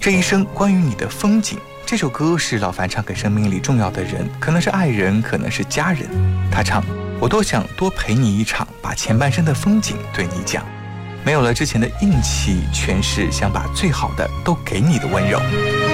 这一生关于你的风景。这首歌是老樊唱给生命里重要的人，可能是爱人，可能是家人。他唱：我多想多陪你一场，把前半生的风景对你讲。没有了之前的硬气，全是想把最好的都给你的温柔。